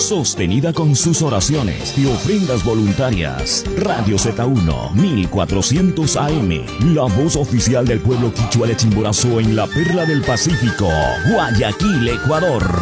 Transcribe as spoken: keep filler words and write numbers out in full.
sostenida con sus oraciones y ofrendas voluntarias. Radio Z uno, mil cuatrocientos A M, la voz oficial del pueblo quichua de Chimborazo en la perla del Pacífico, Guayaquil, Ecuador.